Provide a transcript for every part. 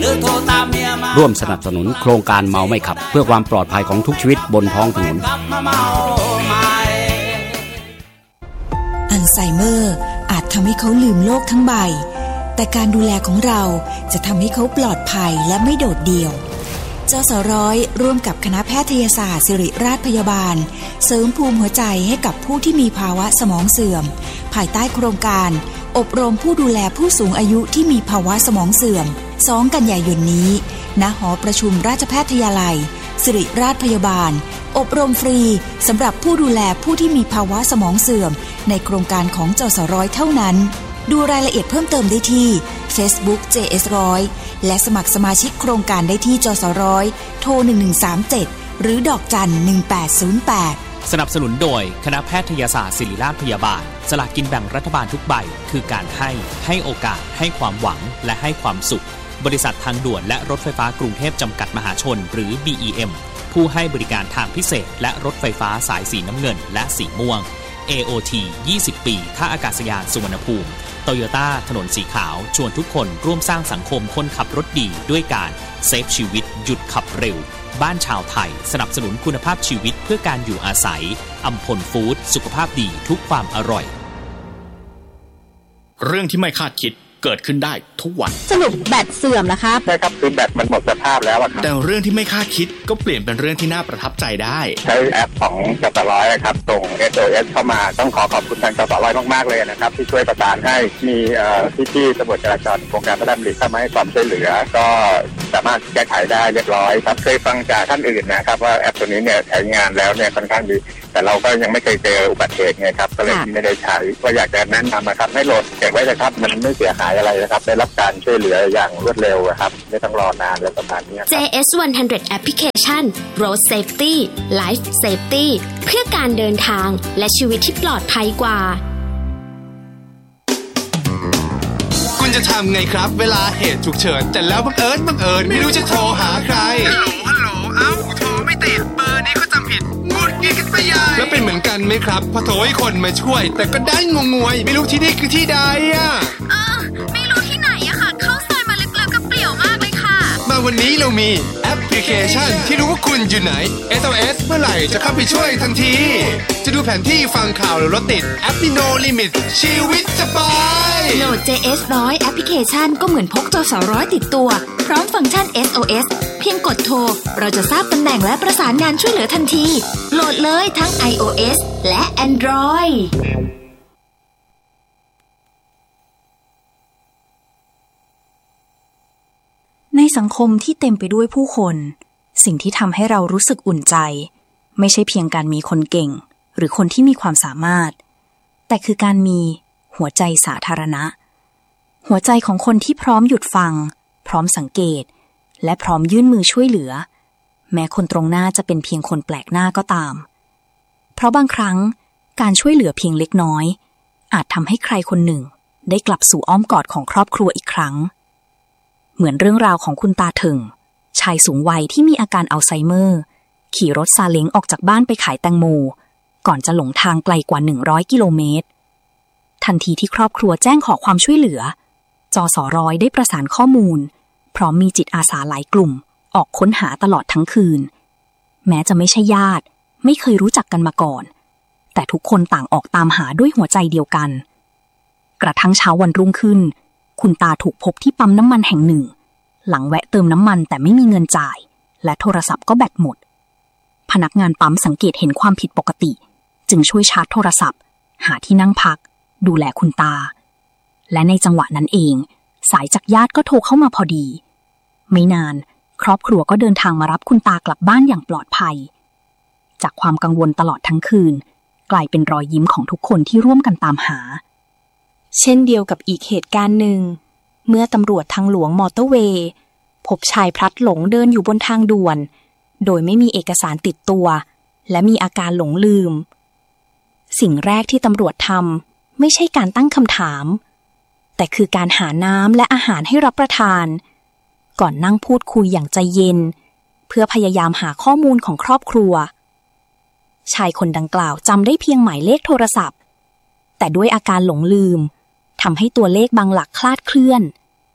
ร่วมสนับสนุนโครงการเมาไม่ขับเพื่อความปลอดภัยของทุกชีวิตบนท้องถนนอัลไซเมอร์อาจทำให้เขาลืมโลกทั้งใบแต่การดูแลของเราจะทำให้เขาปลอดภัยและไม่โดดเดี่ยวจสร้อยร่วมกับคณะแพทยศาสตร์ศิริราชพยาบาลเสริมภูมิหัวใจให้กับผู้ที่มีภาวะสมองเสื่อมภายใต้โครงการอบรมผู้ดูแลผู้สูงอายุที่มีภาวะสมองเสื่อม2 กันยายนนี้ณ หอประชุมราชแพทยาลัยศิริราชพยาบาลอบรมฟรีสำหรับผู้ดูแลผู้ที่มีภาวะสมองเสื่อมในโครงการของจสร้อยเท่านั้นดูรายละเอียดเพิ่มเติมได้ที่ Facebook JS100 และสมัครสมาชิกโครงการได้ที่จสร้อยโทร1137หรือดอกจัน1808 สนับสนุนโดยคณะแพทยศาสตร์ศิริราชพยาบาลสลากกินแบ่งรัฐบาลทุกใบคือการให้โอกาสให้ความหวังและให้ความสุขบริษัททางด่วนและรถไฟฟ้ากรุงเทพจำกัดมหาชนหรือ BEM ผู้ให้บริการทางพิเศษและรถไฟฟ้าสายสีน้ำเงินและสีม่วง AOT 20 ปีท่าอากาศยานสุวรรณภูมิโตโยต้าถนนสีขาวชวนทุกคนร่วมสร้างสังคมคนขับรถดีด้วยการเซฟชีวิตหยุดขับเร็วบ้านชาวไทยสนับสนุนคุณภาพชีวิตเพื่อการอยู่อาศัยอัมพลฟู้ดสุขภาพดีทุกความอร่อยเรื่องที่ไม่คาดคิดเกิดขึ้นได้ทุกวันสรุปแบตเสื่อมนะคะใช่ครับคือแบตมันหมดสภาพแล้วครับแต่เรื่องที่ไม่คาดคิดก็เปลี่ยนเป็นเรื่องที่น่าประทับใจได้ใช้แอปของจสร้อยครับส่ง SOS เข้ามาต้องขอบคุณทางจสร้อยมากๆเลยนะครับที่ช่วยประสานให้มีพี่ๆตำรวจจราจรโครงการพระราชดำริเข้ามาให้ความช่วยเหลือก็สามารถแก้ไขได้เรียบร้อยครับเคยฟังจากท่านอื่นนะครับว่าแอปตัวนี้เนี่ยใช้งานแล้วเนี่ยค่อนข้างดีแต่เราก็ยังไม่เคยเจออุบัติเหตุไงครับก็เลยไม่ได้ใช้ก็อยากจะแนะนำนะครับให้โหลดเก็บไว้เลยครับมันไม่เสียหายอะไรนะครับได้รับการช่วยเหลืออย่างรวดเร็วครับไม่ต้องรอนานและประมาณนี้ JS100 Application Road Safety Life Safety เพื่อการเดินทางและชีวิตที่ปลอดภัยกว่าคุณจะทำไงครับเวลาเหตุฉุกเฉินแต่แล้วบังเอิญไม่รู้จะโทรหาใครฮัลโหลเอ้าโทรไม่ติดเบอร์นี้ก็จำผิดงุดหงิดกันไปใหญ่แล้วเป็นเหมือนกันไหมครับพอโทรให้คนมาช่วยแต่ก็ได้งงวยไม่รู้ที่นี่คือที่ใดไม่รู้ที่ไหนอะค่ะเข้าซอยมาลึกๆกับเปลี่ยวมากเลยค่ะมาวันนี้เรามีแอปพลิเคชันที่รู้ว่าคุณอยู่ไหน SOS เมื่อไหร่จะเข้าไปช่วยทันทีจะดูแผนที่ฟังข่าวหรือรถติดแอป No Limit ชีวิตสบายโหลด JS100 แอปพลิเคชันก็เหมือนพกจสร้อยติดตัวพร้อมฟังก์ชัน SOS เพียงกดโทรเราจะทราบตำแหน่งและประสานงานช่วยเหลือทันทีโหลดเลยทั้ง iOS และ Android ในสังคมที่เต็มไปด้วยผู้คนสิ่งที่ทำให้เรารู้สึกอุ่นใจไม่ใช่เพียงการมีคนเก่งหรือคนที่มีความสามารถแต่คือการมีหัวใจสาธารณะหัวใจของคนที่พร้อมหยุดฟังพร้อมสังเกตและพร้อมยื่นมือช่วยเหลือแม้คนตรงหน้าจะเป็นเพียงคนแปลกหน้าก็ตามเพราะบางครั้งการช่วยเหลือเพียงเล็กน้อยอาจทำให้ใครคนหนึ่งได้กลับสู่อ้อมกอดของครอบครัวอีกครั้งเหมือนเรื่องราวของคุณตาถึงชายสูงวัยที่มีอาการอัลไซเมอร์ขี่รถซาเล้งออกจากบ้านไปขายแตงโมก่อนจะหลงทางไกลกว่า100กิโลเมตรทันทีที่ครอบครัวแจ้งขอความช่วยเหลือจสร้อยได้ประสานข้อมูลพร้อมมีจิตอาสาหลายกลุ่มออกค้นหาตลอดทั้งคืนแม้จะไม่ใช่ญาติไม่เคยรู้จักกันมาก่อนแต่ทุกคนต่างออกตามหาด้วยหัวใจเดียวกันกระทั่งเช้าวันรุ่งขึ้นคุณตาถูกพบที่ปั๊มน้ำมันแห่งหนึ่งหลังแวะเติมน้ำมันแต่ไม่มีเงินจ่ายและโทรศัพท์ก็แบตหมดพนักงานปั๊มสังเกตเห็นความผิดปกติจึงช่วยชาร์จโทรศัพท์หาที่นั่งพักดูแลคุณตาและในจังหวะนั้นเองสายจากญาติก็โทรเข้ามาพอดีไม่นานครอบครัวก็เดินทางมารับคุณตากลับบ้านอย่างปลอดภัยจากความกังวลตลอดทั้งคืนกลายเป็นรอยยิ้มของทุกคนที่ร่วมกันตามหาเช่นเดียวกับอีกเหตุการณ์หนึ่งเมื่อตำรวจทางหลวงมอเตอร์เวย์พบชายพลัดหลงเดินอยู่บนทางด่วนโดยไม่มีเอกสารติดตัวและมีอาการหลงลืมสิ่งแรกที่ตำรวจทำไม่ใช่การตั้งคำถามแต่คือการหาน้ำและอาหารให้รับประทานก่อนนั่งพูดคุยอย่างใจเย็นเพื่อพยายามหาข้อมูลของครอบครัวชายคนดังกล่าวจำได้เพียงหมายเลขโทรศัพท์แต่ด้วยอาการหลงลืมทำให้ตัวเลขบางหลักคลาดเคลื่อน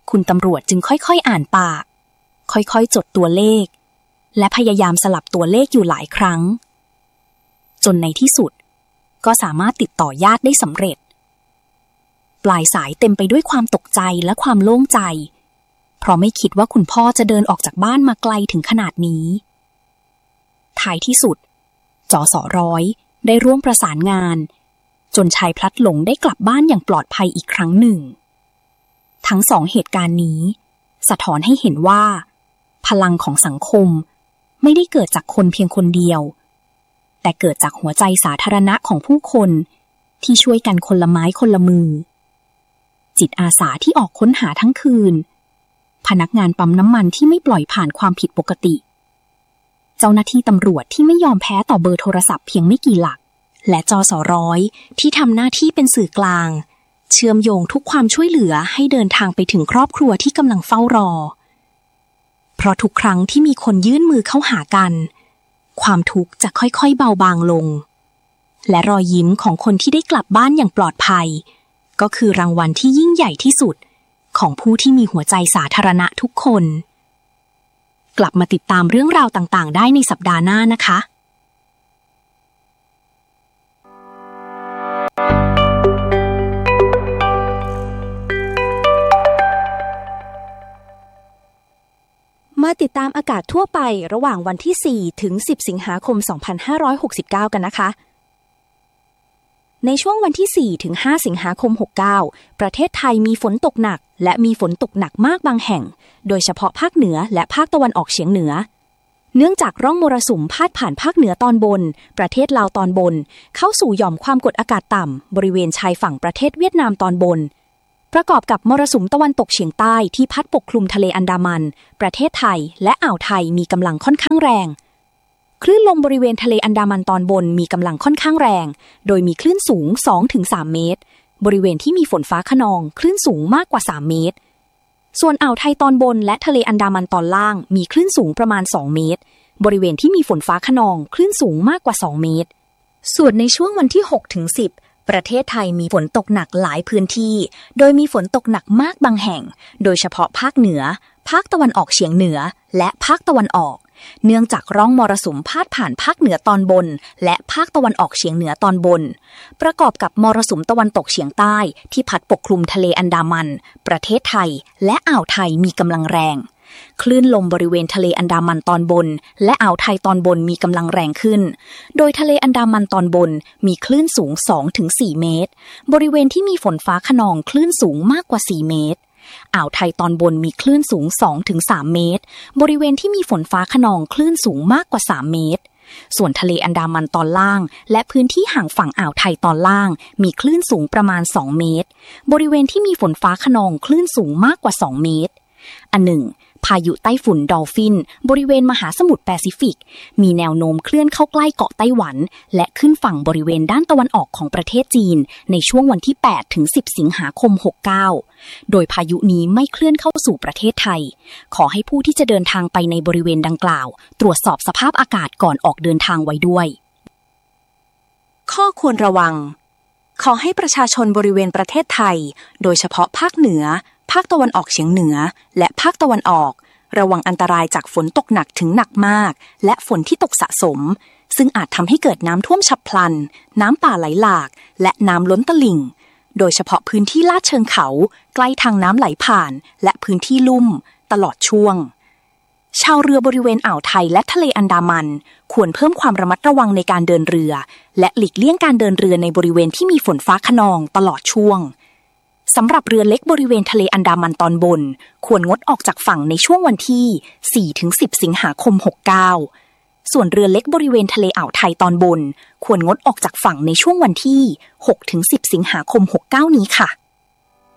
คุณตำรวจจึงค่อยๆอ่านปากค่อยๆจดตัวเลขและพยายามสลับตัวเลขอยู่หลายครั้งจนในที่สุดก็สามารถติดต่อญาติได้สำเร็จปลายสายเต็มไปด้วยความตกใจและความโล่งใจเพราะไม่คิดว่าคุณพ่อจะเดินออกจากบ้านมาไกลถึงขนาดนี้ท้ายที่สุดจส.ร้อยได้ร่วมประสานงานจนชายพลัดหลงได้กลับบ้านอย่างปลอดภัยอีกครั้งหนึ่งทั้งสองเหตุการณ์นี้สะท้อนให้เห็นว่าพลังของสังคมไม่ได้เกิดจากคนเพียงคนเดียวแต่เกิดจากหัวใจสาธารณะของผู้คนที่ช่วยกันคนละไม้คนละมือจิตอาสาที่ออกค้นหาทั้งคืนพนักงานปั๊มน้ำมันที่ไม่ปล่อยผ่านความผิดปกติเจ้าหน้าที่ตำรวจที่ไม่ยอมแพ้ต่อเบอร์โทรศัพท์เพียงไม่กี่หลักและจส.ร้อยที่ทำหน้าที่เป็นสื่อกลางเชื่อมโยงทุกความช่วยเหลือให้เดินทางไปถึงครอบครัวที่กำลังเฝ้ารอเพราะทุกครั้งที่มีคนยื่นมือเข้าหากันความทุกข์จะค่อยๆเบาบางลงและรอยยิ้มของคนที่ได้กลับบ้านอย่างปลอดภัยก็คือรางวัลที่ยิ่งใหญ่ที่สุดของผู้ที่มีหัวใจสาธารณะทุกคนกลับมาติดตามเรื่องราวต่างๆได้ในสัปดาห์หน้านะคะมาติดตามอากาศทั่วไประหว่างวันที่4ถึง10สิงหาคม2569กันนะคะในช่วงวันที่4ถึง5สิงหาคม69ประเทศไทยมีฝนตกหนักและมีฝนตกหนักมากบางแห่งโดยเฉพาะภาคเหนือและภาคตะวันออกเฉียงเหนือเนื่องจากร่องมรสุมพาดผ่านภาคเหนือตอนบนประเทศลาวตอนบนเข้าสู่หย่อมความกดอากาศต่ำบริเวณชายฝั่งประเทศเวียดนามตอนบนประกอบกับมรสุมตะวันตกเฉียงใต้ที่พัดปกคลุมทะเลอันดามันประเทศไทยและอ่าวไทยมีกำลังค่อนข้างแรงคลื่นลมบริเวณทะเลอันดามันตอนบนมีกำลังค่อนข้างแรงโดยมีคลื่นสูง 2-3 เมตรบริเวณที่มีฝนฟ้าคะนองคลื่นสูงมากกว่า3เมตรส่วนอ่าวไทยตอนบนและทะเลอันดามันตอนล่างมีคลื่นสูงประมาณ2เมตรบริเวณที่มีฝนฟ้าคะนองคลื่นสูงมากกว่า2เมตรส่วนในช่วงวันที่6ถึง10ประเทศไทยมีฝนตกหนักหลายพื้นที่โดยมีฝนตกหนักมากบางแห่งโดยเฉพาะภาคเหนือภาคตะวันออกเฉียงเหนือและภาคตะวันออกเนื่องจากร่องมรสุมพาดผ่านภาคเหนือตอนบนและภาคตะวันออกเฉียงเหนือตอนบนประกอบกับมรสุมตะวันตกเฉียงใต้ที่พัดปกคลุมทะเลอันดามันประเทศไทยและอ่าวไทยมีกำลังแรงคลื่นลมบริเวณทะเลอันดามันตอนบนและอ่าวไทยตอนบนมีกำลังแรงขึ้นโดยทะเลอันดามันตอนบนมีคลื่นสูง 2-4 เมตรบริเวณที่มีฝนฟ้าคะนองคลื่นสูงมากกว่า4เมตรอ่าวไทยตอนบนมีคลื่นสูง 2-3 เมตรบริเวณที่มีฝนฟ้าคะนองคลื่นสูงมากกว่า3เมตรส่วนทะเลอันดามันตอนล่างและพื้นที่ห่างฝั่งอ่าวไทยตอนล่างมีคลื่นสูงประมาณ2เมตรบริเวณที่มีฝนฟ้าคะนองคลื่นสูงมากกว่า2เมตรอันหนึ่งพายุไต้ฝุ่นดอลฟินบริเวณมหาสมุทรแปซิฟิกมีแนวโน้มเคลื่อนเข้าใกล้เกาะไต้หวันและขึ้นฝั่งบริเวณด้านตะวันออกของประเทศจีนในช่วงวันที่8ถึง10สิงหาคม69โดยพายุนี้ไม่เคลื่อนเข้าสู่ประเทศไทยขอให้ผู้ที่จะเดินทางไปในบริเวณดังกล่าวตรวจสอบสภาพอากาศก่อนออกเดินทางไว้ด้วยข้อควรระวังขอให้ประชาชนบริเวณประเทศไทยโดยเฉพาะภาคเหนือภาคตะวันออกเฉียงเหนือและภาคตะวันออกระวังอันตรายจากฝนตกหนักถึงหนักมากและฝนที่ตกสะสมซึ่งอาจทำให้เกิดน้ำท่วมฉับพลันน้ำป่าไหลหลากและน้ำล้นตลิ่งโดยเฉพาะพื้นที่ลาดเชิงเขาใกล้ทางน้ำไหลผ่านและพื้นที่ลุ่มตลอดช่วงชาวเรือบริเวณอ่าวไทยและทะเลอันดามันควรเพิ่มความระมัดระวังในการเดินเรือและหลีกเลี่ยงการเดินเรือในบริเวณที่มีฝนฟ้าคะนองตลอดช่วงสำหรับเรือเล็กบริเวณทะเลอันดามันตอนบนควรงดออกจากฝั่งในช่วงวันที่4ถึง10สิงหาคม69ส่วนเรือเล็กบริเวณทะเลอ่าวไทยตอนบนควรงดออกจากฝั่งในช่วงวันที่6ถึง10สิงหาคม69นี้ค่ะ